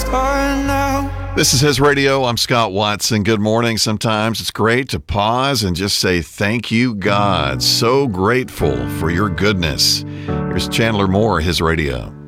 start now. This is His Radio. I'm Scott Watson. Good morning. Sometimes it's great to pause and just say, thank you, God. So grateful for your goodness. Here's Chandler Moore, His Radio.